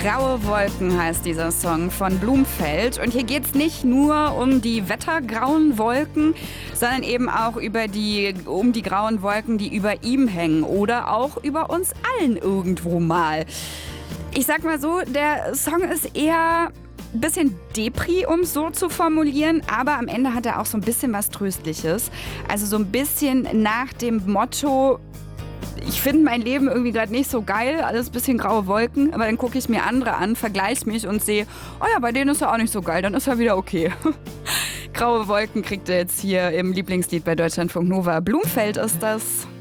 Graue Wolken heißt dieser Song von Blumfeld. Und hier geht es nicht nur um die wettergrauen Wolken, sondern eben auch um die grauen Wolken, die über ihm hängen oder auch über uns allen irgendwo mal. Ich sag mal so, der Song ist eher ein bisschen Depri, um es so zu formulieren, aber am Ende hat er auch so ein bisschen was Tröstliches. Also so ein bisschen nach dem Motto: Ich finde mein Leben irgendwie gerade nicht so geil, alles ein bisschen graue Wolken, aber dann gucke ich mir andere an, vergleiche mich und sehe, oh ja, bei denen ist er auch nicht so geil, dann ist er wieder okay. Graue Wolken kriegt er jetzt hier im Lieblingslied bei Deutschlandfunk Nova. Blumfeld ist das.